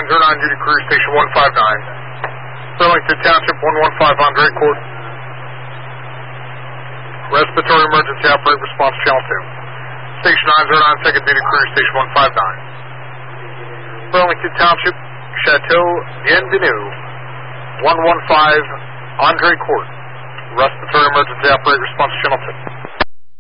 6909, duty crew, station 159. Burlington Township, 115 Andre Court. Respiratory emergency operator response channel 2. Station 909, second duty crew, station 159. Burlington Township, Chateau Bienvenue, 115 Andre Court. Respiratory emergency operator response channel 2.